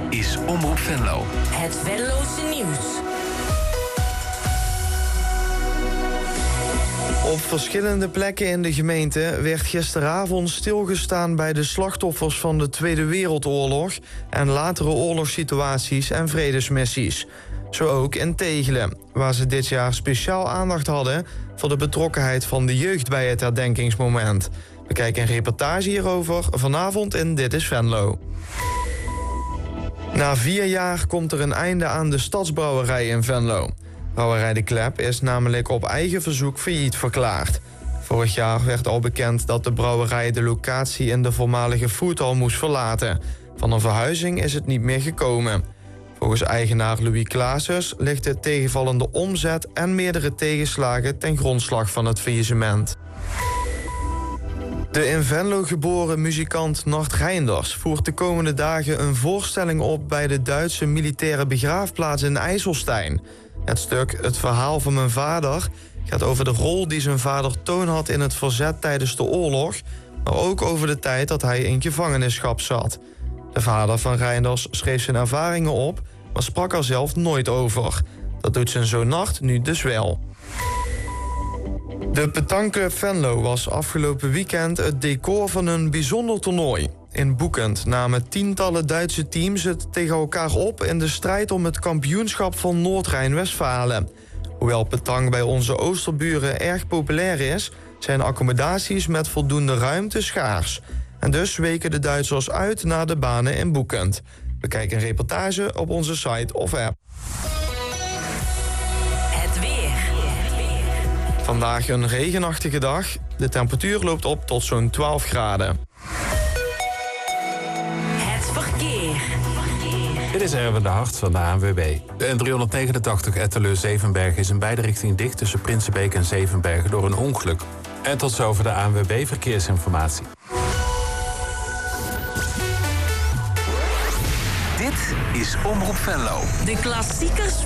is Omroep Venlo. Het Venlose nieuws. Op verschillende plekken in de gemeente werd gisteravond stilgestaan bij de slachtoffers van de Tweede Wereldoorlog en latere oorlogssituaties en vredesmissies. Zo ook in Tegelen, waar ze dit jaar speciaal aandacht hadden voor de betrokkenheid van de jeugd bij het herdenkingsmoment. We kijken een reportage hierover vanavond in Dit is Venlo. Na 4 jaar komt er een einde aan de stadsbrouwerij in Venlo. Brouwerij De Klep is namelijk op eigen verzoek failliet verklaard. Vorig jaar werd al bekend dat de brouwerij de locatie in de voormalige foodhal moest verlaten. Van een verhuizing is het niet meer gekomen. Volgens eigenaar Louis Claasus ligt de tegenvallende omzet en meerdere tegenslagen ten grondslag van het faillissement. De in Venlo geboren muzikant Nart Reinders voert de komende dagen een voorstelling op bij de Duitse militaire begraafplaats in IJsselstein. Het stuk Het verhaal van mijn vader gaat over de rol die zijn vader Toon had in het verzet tijdens de oorlog, maar ook over de tijd dat hij in gevangenschap zat. De vader van Reinders schreef zijn ervaringen op, maar sprak er zelf nooit over. Dat doet zijn zoon Nart nu dus wel. De Petankclub Venlo was afgelopen weekend het decor van een bijzonder toernooi. In Boekend namen tientallen Duitse teams het tegen elkaar op in de strijd om het kampioenschap van Noord-Rijn-Westfalen. Hoewel petanque bij onze oosterburen erg populair is, zijn accommodaties met voldoende ruimte schaars. En dus weken de Duitsers uit naar de banen in Boekend. We kijken een reportage op onze site of app. Het weer. Vandaag een regenachtige dag. De temperatuur loopt op tot zo'n 12 graden. Het verkeer. Dit is Erwin de Hart van de ANWB. De N389 Etteleur-Zevenberg is in beide richtingen dicht tussen Prinsenbeek en Zevenbergen door een ongeluk. En tot zover de ANWB Verkeersinformatie. Dit is Omroep Venlo. De klassiekers